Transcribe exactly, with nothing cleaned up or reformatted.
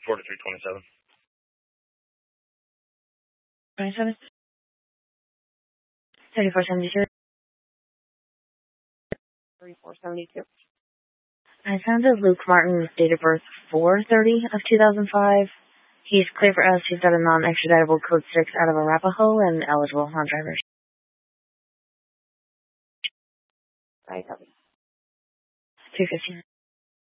four to three twenty-seven. twenty-seven? thirty-four seventy-two. thirty-four seventy-two. I found a Luke Martin, date of birth four thirty of two thousand five. He's clear for us. He's got a non-extraditable code six out of Arapahoe and eligible non-drivers. I copy. two fifteen.